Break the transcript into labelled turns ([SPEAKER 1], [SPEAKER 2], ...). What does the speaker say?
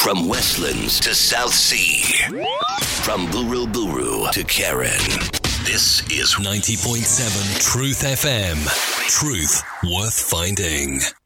[SPEAKER 1] From Westlands to South Sea. From Buru to Karen. This is
[SPEAKER 2] 90.7 Truth FM. Truth worth finding.